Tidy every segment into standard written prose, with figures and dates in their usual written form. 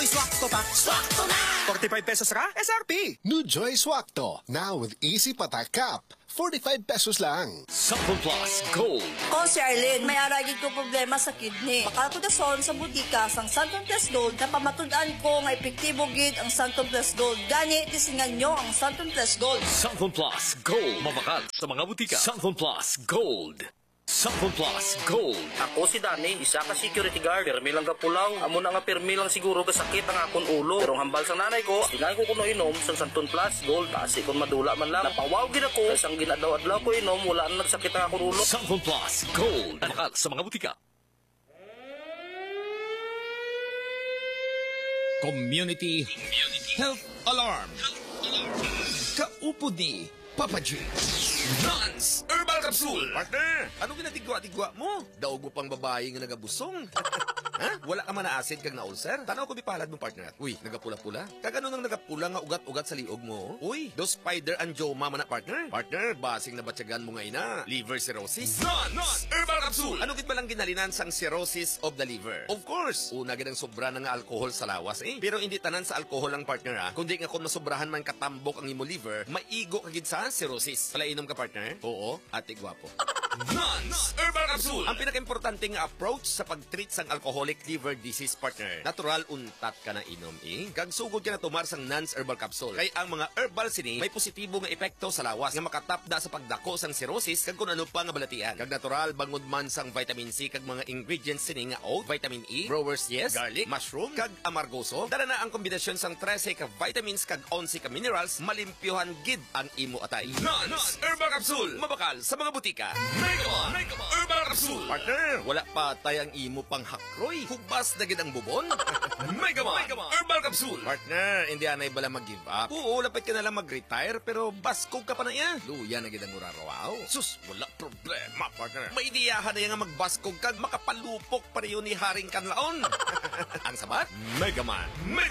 Swakto pa. Swakto na! 45 pesos ka? SRP. New Joy Swakto. Now with easy patak cap. 45 pesos lang. Sample Plus Gold. Ko si Arlene, may aragin ko problema sa kidney. Bakal ko na sa butika sang Santon Plus Gold na pamatudan ko nga epektibo gid ang Santon Plus Gold. Gani, tisingan nyo ang Santon Plus Gold. Sample Plus Gold. Mabakal sa mga butika. Sample Plus Gold. Sample Plus Gold. Ako si Dani, isa ka security guard. Permi lang ka pulaw. Amo na nga permi lang siguro kasakit ang akong ulo. Pero hambal sa nanay ko, tingay ko kuno inom sa Santon Plus Gold. Kasi kung madula man lang, napawaw gid ako. Isang ginadaw-adlaw ko inom, wala na nagsakit ang akong ulo. Sample Plus Gold. Mabakal sa mga butika. Community Health Alarm. Kaupo ni Papa G. Nance Herbal Capsule. Partner, ano ginatigwa-tigwa mo? Daog mo pang babae nga nagabusong. Ha? Wala ka man na acid kag na ulcer? Tanaw ko bipalad mo, partner. Uy, nagapula-pula? Kagano nang nagapula nga ugat-ugat sa liog mo? Uy, do spider angioma man na, partner. Partner, basing nabatyagan mo nga ina. Liver cirrhosis? Nance Herbal Capsule. Ano gid ba lang ginalinan sang cirrhosis of the liver? Of course, una gid ang sobra na nga alcohol sa lawas eh. Pero hindi tanan sa alcohol lang, partner ha. Kundi nga kung masobrahan man katambok ang imo liver, maigo ka gid sa cirrhosis. Palainom ka, partner? Oo, ate gwapo. Nance Herbal Capsule. Ang pinaka-importante nga approach sa pag-treat sang alcoholic liver disease, partner. Natural untat ka na inom eh. Kag sugod ka na tumar sang Nance Herbal Capsule. Kay ang mga herbal sini may positibo nga epekto sa lawas nga makatapda sa pagdako sang cirrhosis kag kung ano pa nga balatian. Kag natural bangod man sang vitamin C kag mga ingredients sini nga oat, vitamin E, brewer's yeast, garlic, mushroom kag amargoso. Dara na ang kombinasyon sang 13 ka vitamins kag 11 ka minerals, malimpyohan gid ang imo atay. Nance Herbal Capsule. Mabakal sa mga butika. Megaman Herbal Capsule. Partner, wala pa tayang imo pang hakroy. Hubas na gid ang bubon. Megaman Herbal Capsule. Partner, hindi anay bala mag-give up. Oo, lapit ka na lang mag-retire, pero baskog ka pa na yan. Luya na gid ang urarawaw. Sus, wala problema, partner. May idiyahan na yan nga magbaskog kag makapalupok pa rin ni Haring Kanlaon. Ang sabat? Megaman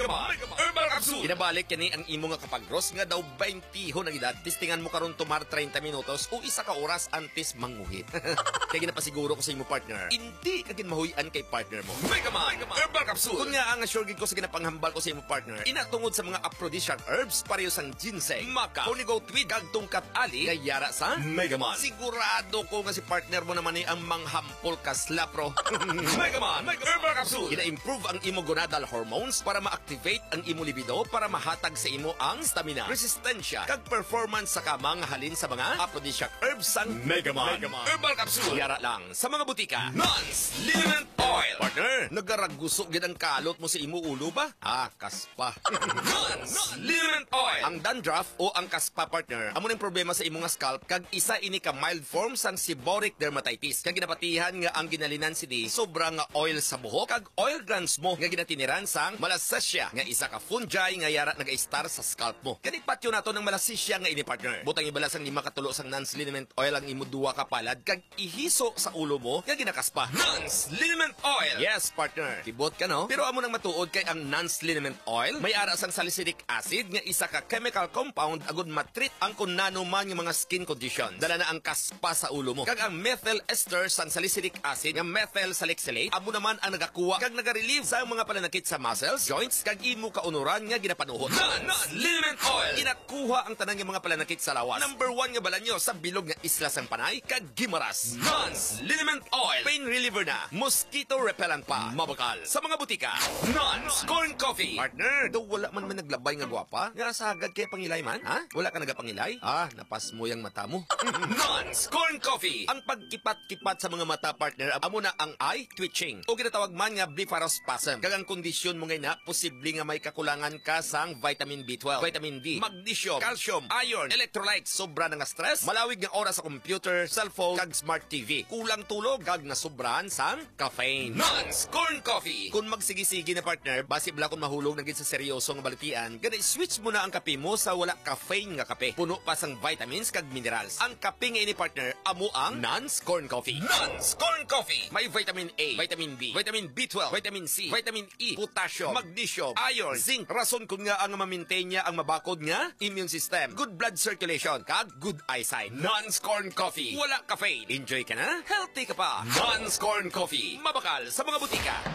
Herbal Capsule. Kinabalik kani ang imo nga kapagros nga daw 20 ho na edad. Tistingan mo karon tumar 30 minutos o isa ka oras antes manguhit. Kaya ginapasiguro ko sa imo, partner. Hindi ka ginmahuyan kay partner mo. Megaman Herbal Capsule. Kung nga ang assured ko sa ginapanghambal ko sa imo, partner, inatungod sa mga aphrodisiac herbs pareho sang ginseng, maca, honigo tweed, kag tungkat ali, gayara sa Megaman. Sigurado ko nga si partner mo naman ang manghampol ka slapro. Megaman Herbal Capsule. Gina-improve ang imo gonadal hormones para ma-activate ang imo libido para mahatag sa imo ang stamina, resistensya, kag performance sa kamang halin sa mga aphrodisiac herbs sang Megaman Herbal Capsule. Yara lang sa mga butika. Nance Liniment Oil. Partner, nagaraguso gid ang kalot mo sa imo ulo ba? Kaspa. Nance Liniment Oil. Ang dandruff o ang kaspa, partner, amo ning problema sa imo nga scalp kag isa ini ka mild form sang seborrheic dermatitis. Kag ginapatihan nga ang ginalinan sini sobra nga oil sa buhok kag oil glands mo nga ginatiniran sang malassezia nga isa ka fungi nga yara naga-star sa scalp mo. Kani patyo nato ng malassezia nga ini, partner. Butang ibala sang 5 katulo sang Nance Liniment Oil ang imo duwa ka palad kag ihiso sa ulo mo nga ginakaspa. Nance Liniment Oil. Yes, partner. Tibot ka, no? Pero amo nang matuod kay ang Nance Liniment Oil may ara sang salicylic acid nga isa ka chemical compound agud matreat ang kung nano man yung mga skin conditions. Dala na ang kaspa sa ulo mo. Kag ang methyl ester sang salicylic acid nga methyl salicylate amo naman ang nagakuha kag naga-relieve sa mga pananakit sa muscles, joints kag imo kaunuran nga ginapanuhot. Nance Liniment Oil. Inakuha ang tanang mga pananakit sa lawas. Number 1 nga balanyo sa bilog nga isla sang Panay kag Gimaras. Nance Liniment Oil. Pain reliever na, mosquito repellent pa, mabakal sa mga butika. Nance Corn Coffee. Partner, daw wala man naglabay nga gwapa. Nga sagad kaya pangilay man, ha? Wala ka nagapangilay? Napas mo yung mata mo. Nance Corn Coffee. Ang pagkipat-kipat sa mga mata, partner, amo na ang eye twitching o ginatawag man nga blepharospasm. Kag ang kondisyon mo ngayon na posible nga may kakulangan ka sang vitamin B12, vitamin D, magnesium, calcium, iron, electrolytes, sobra na nga stress, malawig nga oras sa computer, cellphone, kag smart TV. Kulang tulog, kag nasubrahan sang caffeine. Nance Corn Coffee. Kung magsigi-sigi na, partner, basi bala kung mahulog na gid sa seryoso nga balitian, gani switch mo na ang kape mo sa wala caffeine nga kape. Puno pa sang vitamins kag minerals. Ang kape nga ini, partner, amo ang Nance Corn Coffee. Nance Corn Coffee. May vitamin A, vitamin B, vitamin B12, vitamin C, vitamin E, potassium, magnesium, iron, zinc. Rason kung nga ang ma-maintain niya ang mabakod nga immune system, good blood circulation, kag good eyesight. Nance Corn Coffee. Wala caffeine. Enjoy ka na? Healthy ka pa. Nance Corn Coffee. Mabakal sa mga butika.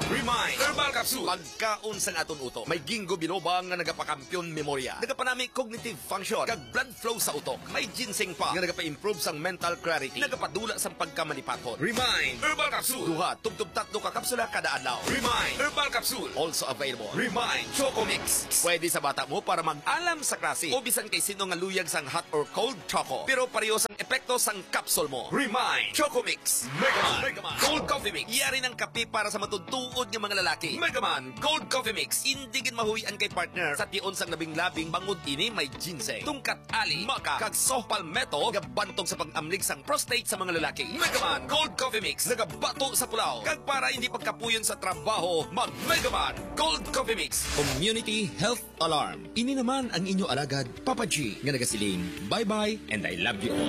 Remind Herbal Capsule. Pagkaon sa aton utok, may Gingo Biloba nga nagapakampiyon memorya. Nagapanami cognitive function, kag blood flow sa utok. May ginseng pa nga nagapa-improve sang mental clarity. Nagapadula sang pagkamanipaton. Remind Herbal Capsule. Duha, tugtog tatlo ka kapsula kada adlaw. Remind Herbal Capsule. Also available. Remind Choco Mix. Pwede sa bata mo para mag-alam sa klase o bisan kay sino nga luyag sang hot or cold choco. Pero pareho sang epekto sang kapsul mo. Remind Choco Mix. Megaman Gold Coffee Mix. Yari ng kape para sa matutuod ng mga lalaki. Megaman Gold Coffee Mix. Indigin mahuyan kay partner sa tion sang labing-labing bangod ini may ginseng. Tungkat ali, maka, kag soft palmetto gabantog sa pag-amlig sang prostate sa mga lalaki. Megaman Gold Coffee Mix. Nagabato sa pulaw. Kag para hindi pagkapuyon sa trabaho, mag Megaman Gold Coffee Mix. Community Health Alarm. Ini naman ang inyo alagad, Papa G, nga nagasiling, bye-bye and I love you all.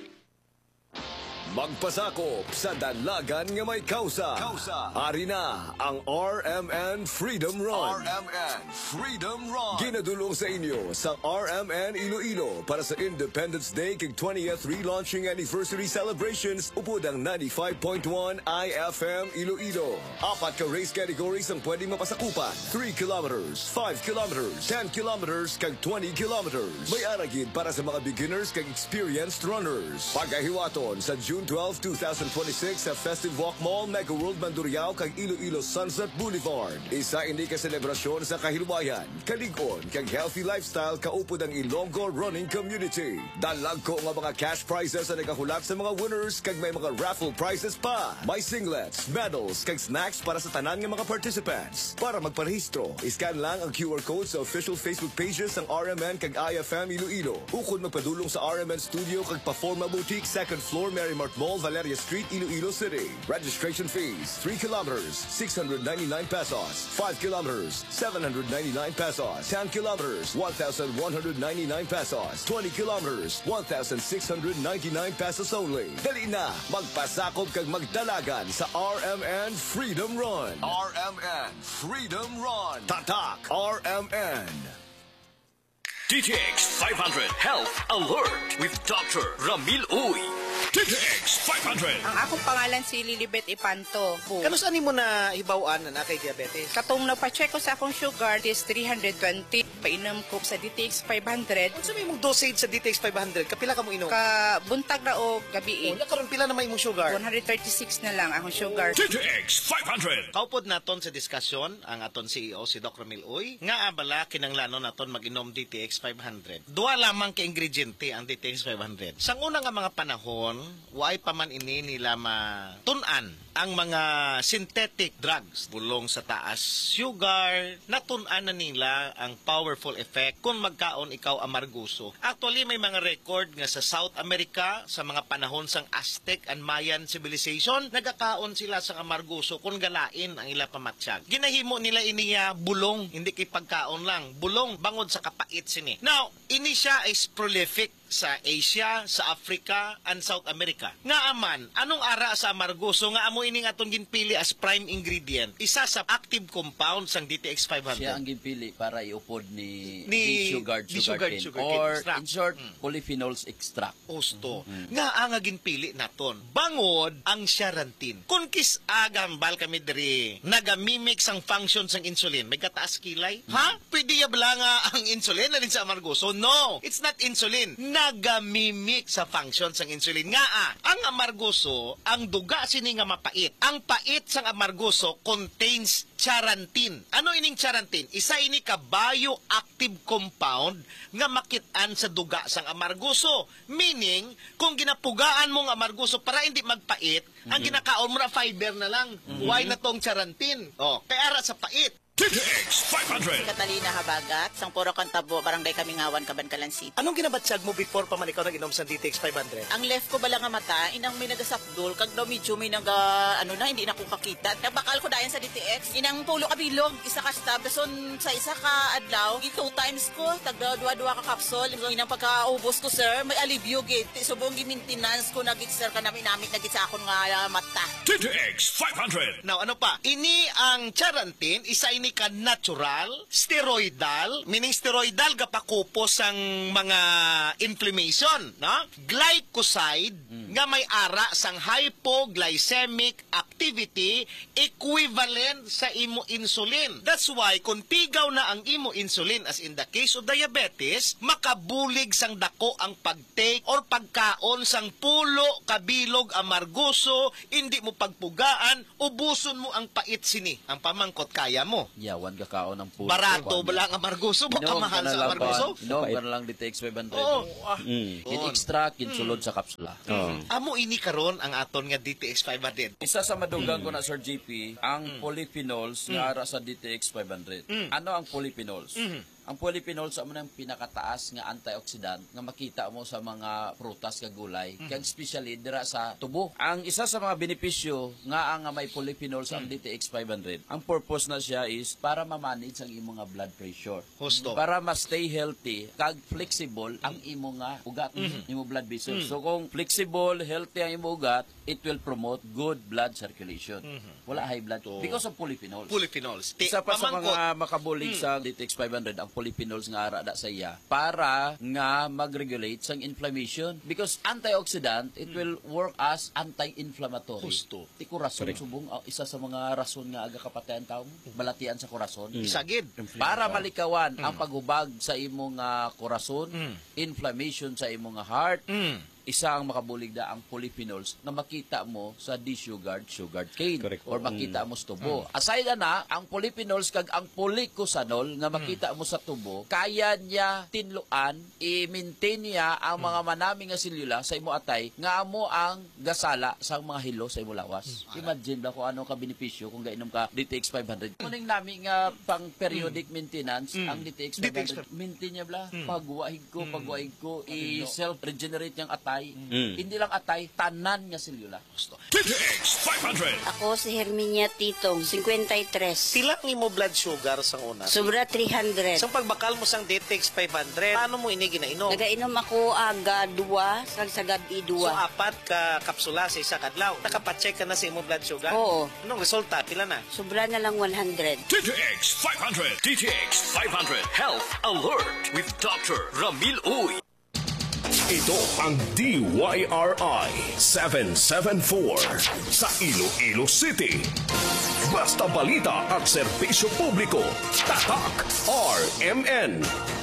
Magpasakop sa dalagan nga may kausa. Ari na ang RMN Freedom Run. RMN Freedom Run. Ginadulong sa inyo sa RMN Iloilo para sa Independence Day kag 20th relaunching anniversary celebrations upod ang 95.1 IFM Iloilo. Apat ka race categories ang pwedeng mapasakupan. 3 kilometers, 5 kilometers, 10 kilometers kag 20 kilometers. May aragid para sa mga beginners kag experienced runners. Pagkahiwaton sa June 12, 2026 sa Festive Walk Mall, Mega World Mandurriao kag Iloilo Sunset Boulevard. Isa ini ka selebrasyon sa kahilwayan, kaligon kag healthy lifestyle kaupod ang Ilonggo Running Community. Dalag ko nga mga cash prizes ang nagahulat sa mga winners kag may mga raffle prizes pa. May singlets, medals kag snacks para sa tanan nga mga participants. Para magparehistro, iscan lang ang QR code sa official Facebook pages ng RMN kag IFM Iloilo. Ukod magpadulong sa RMN Studio kag Paforma Boutique, 2nd floor, Marymart Mall, Valeria Street, Iloilo City. Registration fees, 3 kilometers, 699 pesos. 5 kilometers, 799 pesos. 10 kilometers, 1,199 pesos. 20 kilometers, 1,699 pesos only. Dali na, magpasakop kag magdalagan sa RMN Freedom Run. RMN Freedom Run. Tatak RMN. DTX 500 Health Alert with Dr. Ramil Uy. DTX 500. Ang akong pangalan si Lilibet Ipanto. Kanusa ni mo na hibawaan na kay diabetes? Katong napacheck ko sa akong sugar is 320. Painom ko sa DTX 500. Kung sabi mong dosage sa DTX 500, kapila ka mo inom? Buntag na o gabi. Nakaroon pila na may mong sugar? 136 na lang akong sugar. DTX 500. Kaupod naton sa diskusyon ang aton CEO si Dr. Ramil Uy. Nga abala kinanglanon naton mag-inom DTX 500. Duwa lamang ka ingrediente ang DTX 500. Sa una nga mga panahon, waay pa man ini nila matun-an ang mga synthetic drugs. Bulong sa taas sugar, natun-an na nila ang powerful effect kung magkaon ikaw amarguso. Actually, may mga record nga sa South America, sa mga panahon sang Aztec and Mayan civilization, nagakaon sila sa amarguso kung galain ang ila pamatsyag. Ginahimo nila iniya bulong, hindi kay pagkaon lang. Bulong, bangod sa kapait sini. Now, ini siya is prolific sa Asia, sa Africa, and South America. Nga aman, anong ara sa amarguso nga amo ini nga atong ginpili as prime ingredient? Isa sa active compound sang DTX 500. Siya ang ginpili para iupod ni sugar cane. Or in short, polyphenols extract. Osto. Nga ang ginpili naton. Bangod ang charantin. Kung kis agambal kami diri, nagamimik sang function sang insulin. May kataas kilay? Ha? Pwede yabla nga ang insulin na rin sa amarguso? No! It's not insulin. Nagamimik sa function sang insulin. Nga ang amarguso, ang duga sini nga mapait. Ang pait sang amarguso contains charantin. Ano ining charantin? Isa ini ka bioactive compound nga makit-an sa duga sang amarguso. Meaning, kung ginapugaan mong amarguso para hindi magpait, ang ginakaon mo na fiber na lang. Why na tong charantin? Kaya ara sa pait. DTX 500. Catalina Habagat, sang Puro Cantabo, Barangay Kamingawan, Cabancalan City. Anong ginabatsag mo before pa man ikaw nag-inom sa DTX 500? Ang left ko bala nga mata, inang may nagasakdol, kag daw medyo may hindi na ko kakita. Nagbakal ko dayan sa DTX, inang pulo kabilog, isa ka stab, dason sa isa ka adlaw, 2 times ko, tagda-dua-dua ka kapsol, inang pagkaubos ko sir, may alivio gate, subong gi-maintenance ko nagit sir ka namin nagit sa akon nga mata. DTX 500. Now ano pa? Ini ang charantin, isa ini ka natural steroidal, meaning steroidal gapakupos ang mga inflammation, no? Glycoside nga may ara sang hypoglycemic activity equivalent sa imo insulin. That's why kung pigaw na ang imo insulin, as in the case of diabetes, makabulig sang dako ang pagtake or pagkaon sang pulo kabilog amargoso, hindi mo pagpugaan, ubuson mo ang pait sini. Ang pamangkot kaya mo. Yawan ka kaon ng pulo. Barato ba lang amargoso? Baka mahal sa amargoso? Inom ka na lang DTX 500. In-extract, insulod sa kapsula. Amo ini karon ang aton nga DTX 500. Isa sa madugang ko na Sir JP, ang polyphenols nga ara sa DTX 500. Ano ang polyphenols? Ang polyphenols amo nang pinakataas nga antioxidant nga makita mo sa mga prutas kag gulay, kag especially dira sa tubo. Ang isa sa mga benepisyo nga ang may polyphenols ang DTX 500. Ang purpose na siya is para ma-manage ang imong nga blood pressure. Husto. Para ma-stay healthy kag flexible ang imo nga ugat, imo blood vessels. So kung flexible, healthy ang imo ugat, it will promote good blood circulation. Wala high blood because of polyphenols. Polyphenols. Isa pa sa mga makabulig sa DTX 500 ang polyphenols nga ara da sa iya para nga mag-regulate sang inflammation because antioxidant it will work as anti-inflammatory. Husto. Ti kurason subong isa sa mga rason nga aga kapatayan tao balatian sa kurason. Isagid. Para malikawan ang paghubag sa imong kurason, inflammation sa imong heart, isa ang makabulig da ang polyphenols na makita mo sa sugared cane. Correct. Or makita mo sa tubo. Aside na, ang polyphenols kag ang polycosanol nga makita mo sa tubo, kaya niya tinluan, i-maintain niya ang mga manaming nga selula sa imo atay nga amo ang gasala sa mga hilo sa imo lawas. Imagine ba kung ano ka benepisyo kung gainom ka DTX 500. Kuning nami nga pang periodic maintenance ang DTX 500. Maintain niya bla. Pagwaig ko, i-self-regenerate niyang atay. Hindi lang atay, tanan nga selula. DTX 500. Ako si Herminia Titong, 53. Tila ni mo blood sugar sang una. Sobra 300. Sa pagbakal mo sang DTX 500, paano mo ini ginainom? Nagainom ako aga 2, sa gabi 2. So 4 ka kapsula sa isa kadlaw. Nakapacheck ka na sa imo blood sugar? Oo. Anong resulta? Pila na? Sobra na lang 100. DTX 500. DTX 500 Health Alert with Dr. Ramil Uy. Ito ang DYRI 774 sa Iloilo City. Basta balita at serbisyo publiko. Tatak RMN.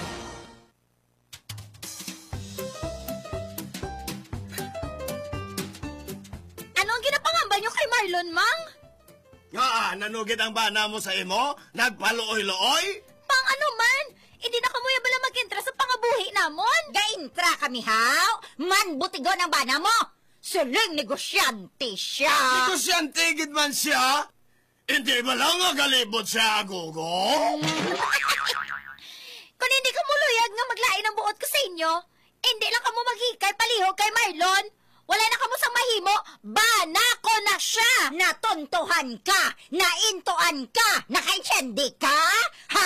Anong ginapangamba nyo kay Marlon, Mang? Nanugid ang bana mo sa imo? Nagpaluoy-looy? Pang ano man? Hindi na kamuya bala mag-intra sa pangabuhi namon? Ga-intra kami, haw? Man, butigon ang bana mo! Suling negosyante siya! Negosyante gid man siya? Hindi ba lang nga galibot siya, agogo? Kung hindi ka muluyag nga maglain ang buot ko sa inyo, hindi lang ka mo maghikay palihog kay Marlon. Wala na ka mo sa mahimo, bana ko na siya! Natontohan ka! Naintoan ka! Nakainsyandi ka? Ha?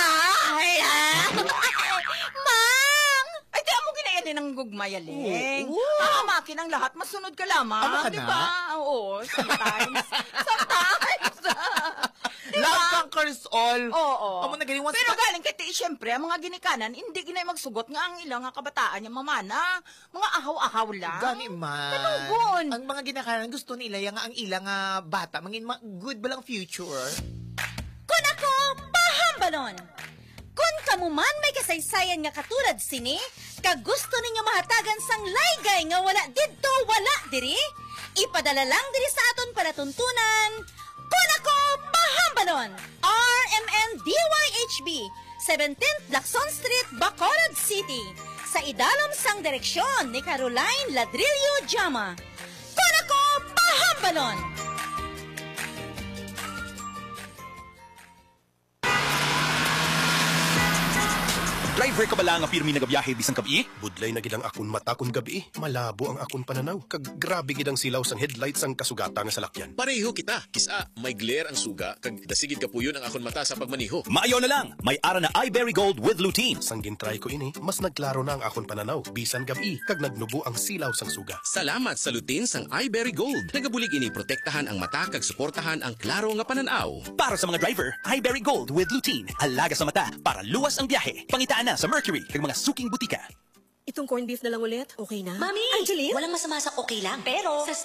Mang! Ay, di mo ginayanin ng gugmayaling. Makin ang lahat, masunod ka lamang. Ama ka diba? Oo, sometimes. Sometimes. Love conquers all. Oo. Amo na galing once. Pero galing kay ti, siyempre, ang mga ginikanan, hindi ginay magsugot nga ang ilang nga kabataan niya mamana. Mga ahaw-ahaw lang. Gani man. Kanugon. Ang mga ginakanan gusto nila yung ang ilang bata. Mangin good ba lang future? Kung ako, pahambalon! Kung kamuman may kasaysayan nga katulad sini, kagusto ninyo mahatagan sang laygay nga wala didto wala diri, ipadala lang diri sa aton palatuntunan. Kung ako, pahambalon! RMN DYHB, 17th Lacson Street, Bacolod City. Sa idalom sang direksyon ni Caroline Ladrillo Jama. Kung ako, pahambalon! Driver ka bala nga pirmi nagabiyahe bisang kabi? Budlay na gidang akon mata kun gabi. Malabo ang akon pananaw. Kag grabe gidang silaw sang headlights ang kasugata nga salakyan. Pareho kita. Kisa, may glare ang suga, kag dasigid ka puyon ang akon mata sa pagmaniho. Maayaw na lang. May ara na iBerry Gold with lutein. Sang gintry ko ini, mas nagklaro na ang akon pananaw. Bisan gabi, kag nagnubo ang silaw sang suga. Salamat sa lutein sang iBerry Gold. Nagabulig ini protektahan ang mata kag suportahan ang klaro nga pananaw. Para sa mga driver, iBerry Gold with lutein. Alaga sa mata para luwas ang biyahe. Pangitaan na sa Mercury kag mga suking butika. Itong corned beef na lang ulit, okay na? Mami! Angeline? Walang masama sa okay lang. Pero, sa